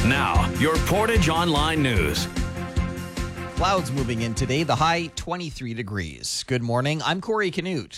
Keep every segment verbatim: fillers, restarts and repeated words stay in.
Now, your Portage Online News. Clouds moving in today, the high twenty-three degrees. Good morning, I'm Corey Canute.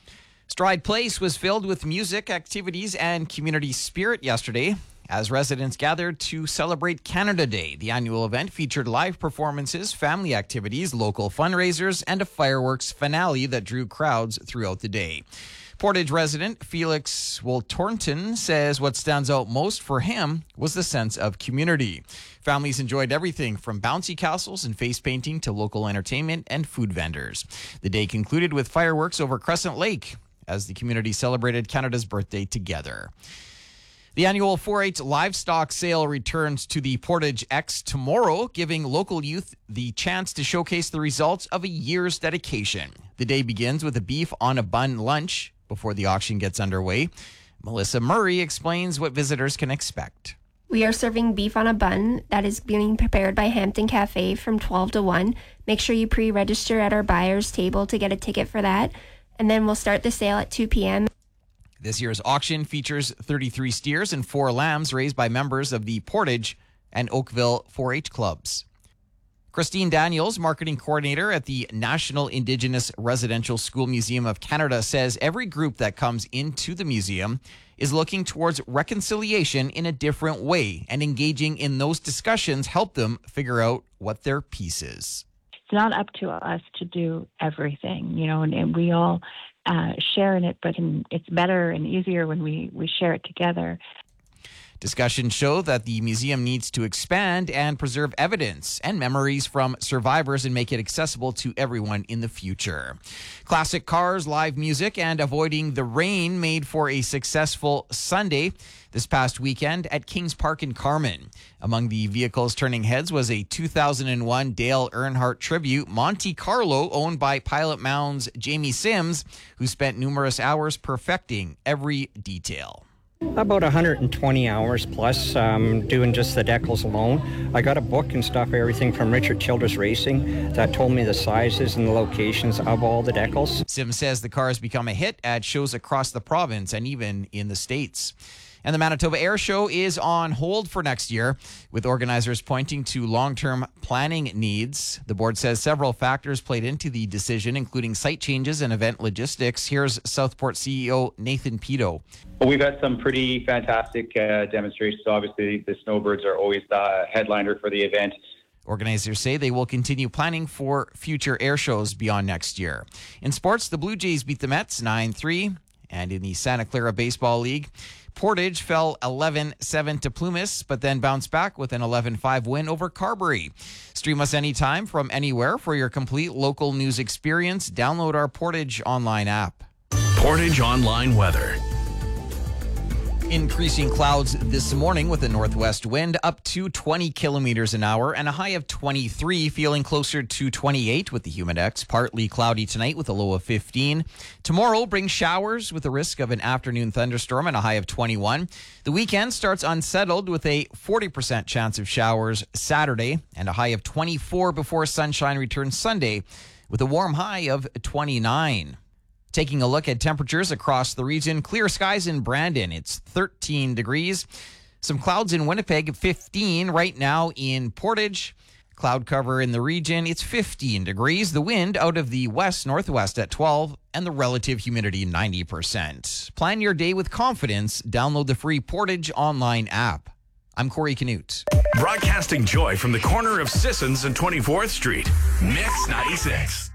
Stride Place was filled with music, activities, and community spirit yesterday as residents gathered to celebrate Canada Day. The annual event featured live performances, family activities, local fundraisers, and a fireworks finale that drew crowds throughout the day. Portage resident Felix Woltornton says what stands out most for him was the sense of community. Families enjoyed everything from bouncy castles and face painting to local entertainment and food vendors. The day concluded with fireworks over Crescent Lake as the community celebrated Canada's birthday together. The annual four H livestock sale returns to the Portage X tomorrow, giving local youth the chance to showcase the results of a year's dedication. The day begins with a beef on a bun lunch before the auction gets underway. Melissa Murray explains what visitors can expect. We are serving beef on a bun that is being prepared by Hampton Cafe from twelve to one. Make sure you pre-register at our buyer's table to get a ticket for that. And then we'll start the sale at two p.m. This year's auction features thirty-three steers and four lambs raised by members of the Portage and Oakville four H clubs. Christine Daniels, marketing coordinator at the National Indigenous Residential School Museum of Canada, says every group that comes into the museum is looking towards reconciliation in a different way, and engaging in those discussions help them figure out what their piece is. It's not up to us to do everything, you know, and, and we all uh, share in it, but in, it's better and easier when we, we share it together. Discussions show that the museum needs to expand and preserve evidence and memories from survivors and make it accessible to everyone in the future. Classic cars, live music, and avoiding the rain made for a successful Sunday this past weekend at Kings Park in Carman. Among the vehicles turning heads was a two thousand one Dale Earnhardt Tribute Monte Carlo owned by Pilot Mound's Jamie Sims, who spent numerous hours perfecting every detail. About one hundred twenty hours plus um, doing just the decals alone. I got a book and stuff, everything from Richard Childress Racing that told me the sizes and the locations of all the decals. Sims says the car has become a hit at shows across the province and even in the States. And the Manitoba Air Show is on hold for next year, with organizers pointing to long-term planning needs. The board says several factors played into the decision, including site changes and event logistics. Here's Southport C E O Nathan Pito. Well, we've had some pretty fantastic uh, demonstrations. Obviously, the Snowbirds are always the headliner for the event. Organizers say they will continue planning for future air shows beyond next year. In sports, the Blue Jays beat the Mets nine three. And in the Santa Clara Baseball League, Portage fell eleven seven to Plumas, but then bounced back with an eleven five win over Carberry. Stream us anytime from anywhere for your complete local news experience. Download our Portage Online app. Portage Online weather. Increasing clouds this morning with a northwest wind up to twenty kilometers an hour and a high of twenty-three, feeling closer to twenty-eight with the Humidex. Partly cloudy tonight with a low of fifteen. Tomorrow brings showers with a risk of an afternoon thunderstorm and a high of twenty-one. The weekend starts unsettled with a forty percent chance of showers Saturday and a high of twenty-four before sunshine returns Sunday with a warm high of twenty-nine. Taking a look at temperatures across the region, clear skies in Brandon, it's thirteen degrees. Some clouds in Winnipeg, fifteen. Right now in Portage, cloud cover in the region, it's fifteen degrees. The wind out of the west-northwest at twelve, and the relative humidity ninety percent. Plan your day with confidence. Download the free Portage Online app. I'm Corey Canute. Broadcasting joy from the corner of Sissons and twenty-fourth Street. Mix ninety-six.